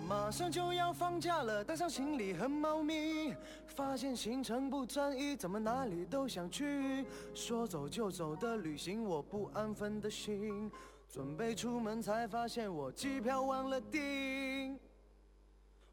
马上就要放假了，带上行李和猫咪，发现行程不专一，怎么哪里都想去。说走就走的旅行，我不安分的心，准备出门才发现我机票忘了订。